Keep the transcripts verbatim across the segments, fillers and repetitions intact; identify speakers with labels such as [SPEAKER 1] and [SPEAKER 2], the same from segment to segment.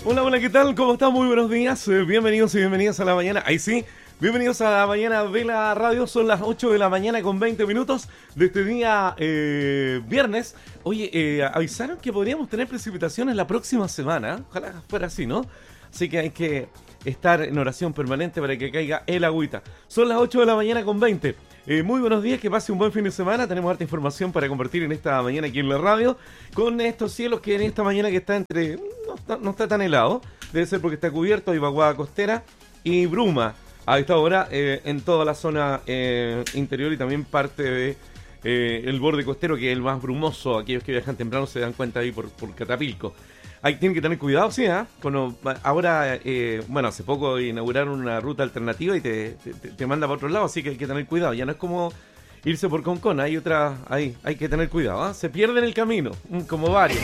[SPEAKER 1] Hola, hola, ¿qué tal? ¿Cómo están? Muy buenos días. Eh, bienvenidos y bienvenidas a la mañana. Ahí sí, bienvenidos a la mañana de la radio. Son las ocho de la mañana con veinte minutos de este día eh, viernes. Oye, eh, avisaron que podríamos tener precipitaciones la próxima semana. Ojalá fuera así, ¿no? Así que hay que estar en oración permanente para que caiga el agüita. Son las ocho de la mañana con veinte. Eh, muy buenos días, que pase un buen fin de semana. Tenemos harta información para compartir en esta mañana aquí en la radio. Con estos cielos que en esta mañana que está entre... No está, no está tan helado. Debe ser porque está cubierto, hay vaguada costera y bruma a esta hora eh, en toda la zona eh, interior y también parte de eh, el borde costero, que es el más brumoso. Aquellos que viajan temprano se dan cuenta ahí por, por Catapilco. Ahí tienen que tener cuidado, sí, ¿eh? Cuando, ahora, eh, bueno, hace poco inauguraron una ruta alternativa y te, te, te manda para otro lado, así que hay que tener cuidado. Ya no es como irse por Concón, hay otra, ahí, hay que tener cuidado, ¿eh? Se pierde en el camino, como varios.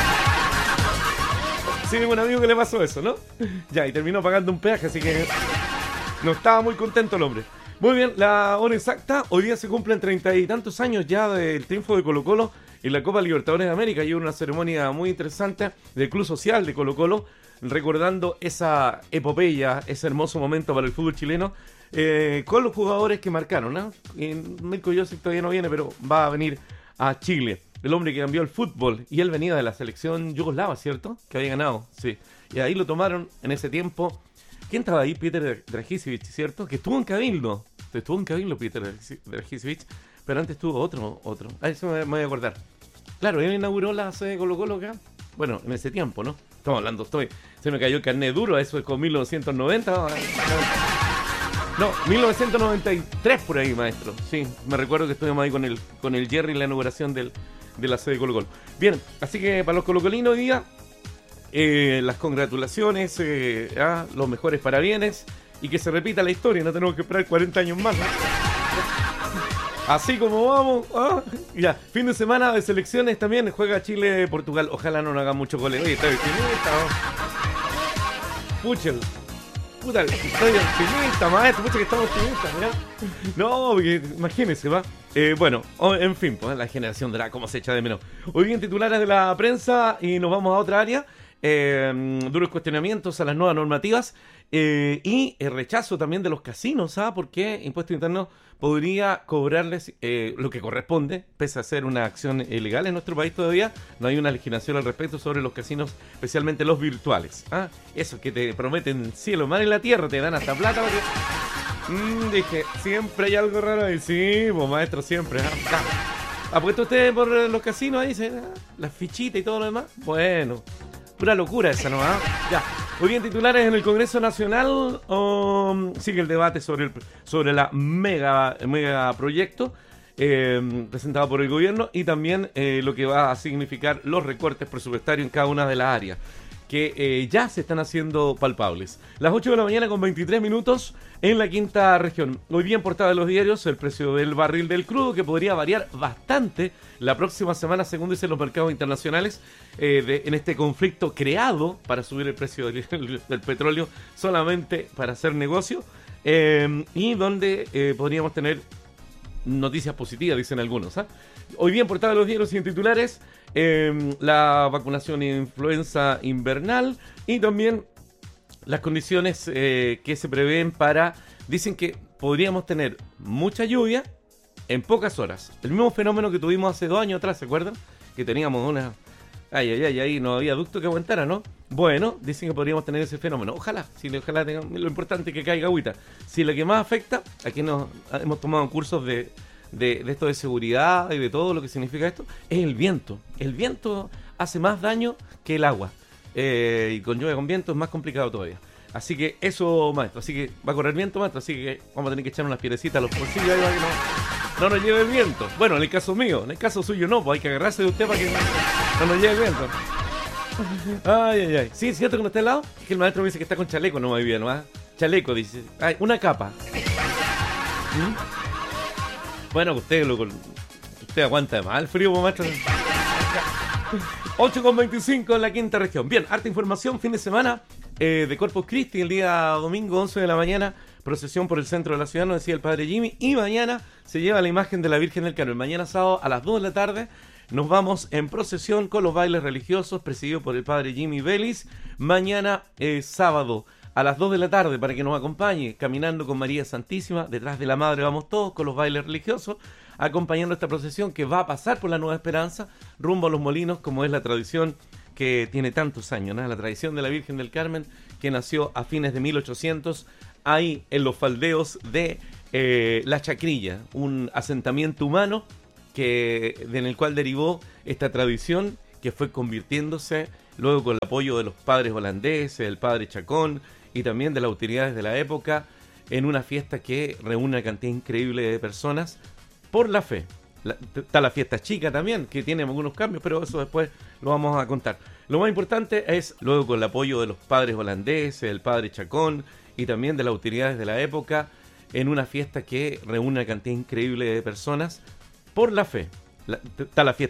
[SPEAKER 1] Sí, un amigo que le pasó eso, ¿no? Ya, y terminó pagando un peaje, así que no estaba muy contento el hombre. Muy bien, la hora exacta, hoy día se cumplen treinta y tantos años ya del triunfo de Colo-Colo en la Copa Libertadores de América. Y hubo una ceremonia muy interesante del Club Social de Colo-Colo, recordando esa epopeya, ese hermoso momento para el fútbol chileno, eh, con los jugadores que marcaron, ¿no? Y Mirko Josic todavía no viene, pero va a venir a Chile. El hombre que cambió el fútbol, y él venía de la selección yugoslava, ¿cierto? Que había ganado, sí. Y ahí lo tomaron en ese tiempo. ¿Quién estaba ahí? Peter Dragicevic, ¿cierto? Que estuvo en Cabildo. Estuvo en Cabildo Peter Dragicevic, pero antes tuvo otro, otro. Ah, eso me, me voy a acordar. Claro, él inauguró la sede de Colo-Colo acá. Bueno, en ese tiempo, ¿no? Estamos hablando, estoy. Se me cayó el carnet duro, eso es con mil novecientos noventa. No, mil novecientos noventa y tres por ahí, maestro. Sí, me recuerdo que estuvimos ahí con el, con el Jerry en la inauguración del, de la sede de Colo-Colo. Bien, así que para los colocolinos hoy día, eh, las congratulaciones, eh, ah, los mejores parabienes y que se repita la historia. No tenemos que esperar cuarenta años más, ¿no? Así como vamos, ah, ya, fin de semana de selecciones también, juega Chile-Portugal. Ojalá no nos hagan muchos goles. Oye, está optimista, ¿no? Puchel. Puta, estoy optimista, maestro, pucha que estamos optimistas, ¿verdad? No, porque imagínense, va. Eh, bueno, en fin, pues la generación de la cómo se echa de menos. Hoy bien, titulares de la prensa y nos vamos a otra área. Eh, duros cuestionamientos a las nuevas normativas eh, y el rechazo también de los casinos, ¿sabes? Porque Impuesto Interno podría cobrarles eh, lo que corresponde, pese a ser una acción ilegal en nuestro país todavía. No hay una legislación al respecto sobre los casinos, especialmente los virtuales. ¿Ah? Esos que te prometen cielo, mar y la tierra, te dan hasta plata. Porque... Mm, dije, siempre hay algo raro ahí. Sí, pues maestro, siempre. ¿Ah? ¿Apuesto usted por los casinos ahí? Dice, ah, las fichitas y todo lo demás. Bueno, pura locura esa, ¿no? ¿Ah? Ya. Hoy bien, titulares en el Congreso Nacional. Um, sigue el debate sobre, el, sobre la mega, mega proyecto eh, presentado por el gobierno y también eh, lo que va a significar los recortes presupuestarios en cada una de las áreas que eh, ya se están haciendo palpables. Las ocho de la mañana con veintitrés minutos en la quinta región. Hoy día en portada de los diarios el precio del barril del crudo, que podría variar bastante la próxima semana según dicen los mercados internacionales, eh, de, en este conflicto creado para subir el precio del, del petróleo solamente para hacer negocio, eh, y donde eh, podríamos tener noticias positivas, dicen algunos. ¿eh? Hoy día en portada de los diarios y en titulares, eh, la vacunación de influenza invernal y también las condiciones eh, que se prevén para... Dicen que podríamos tener mucha lluvia en pocas horas. El mismo fenómeno que tuvimos hace dos años atrás, ¿se acuerdan? Que teníamos una... Ay, ay, ay, ahí no había ducto que aguantara, ¿no? Bueno, dicen que podríamos tener ese fenómeno. Ojalá, si ojalá tengan, lo importante es que caiga agüita. Si la que más afecta, aquí nos hemos tomado cursos de, de, de esto de seguridad y de todo lo que significa esto, es el viento. El viento hace más daño que el agua. Eh, y con lluvia con viento es más complicado todavía. Así que eso, maestro. Así que va a correr viento, maestro. Así que vamos a tener que echar unas piedrecitas a los bolsillos ahí para que no, no nos lleve el viento. Bueno, en el caso mío, en el caso suyo no, pues hay que agarrarse de usted para que no, no nos lleve el viento. Ay, ay, ay. Sí, es cierto que no está al lado. Es que el maestro me dice que está con chaleco, no muy bien, ¿no? Chaleco, dice. Ay, una capa. ¿Mm? Bueno, usted lo usted aguanta más el frío, maestro. ocho con veinticinco en la quinta región. Bien, harta información, fin de semana eh, de Corpus Christi, el día domingo, once de la mañana, procesión por el centro de la ciudad, nos decía el padre Jimmy, y mañana se lleva la imagen de la Virgen del Carmen. Mañana sábado a las dos de la tarde nos vamos en procesión con los bailes religiosos presididos por el padre Jimmy Vélez. Mañana eh, sábado a las dos de la tarde para que nos acompañe caminando con María Santísima. Detrás de la Madre vamos todos con los bailes religiosos, acompañando esta procesión que va a pasar por la Nueva Esperanza rumbo a Los Molinos, como es la tradición que tiene tantos años, ¿no? La tradición de la Virgen del Carmen, que nació a fines de mil ochocientos ahí en los faldeos de eh, La Chacrilla, un asentamiento humano que, en el cual derivó esta tradición que fue convirtiéndose luego con el apoyo de los padres holandeses, el padre Chacón y también de las autoridades de la época, en una fiesta que reúne una cantidad increíble de personas por la fe. La, está la fiesta chica también, que tiene algunos cambios, pero eso después lo vamos a contar. Lo más importante es, luego con el apoyo de los padres holandeses, el padre Chacón y también de las autoridades de la época, en una fiesta que reúne una cantidad increíble de personas por la fe. La, está la fiesta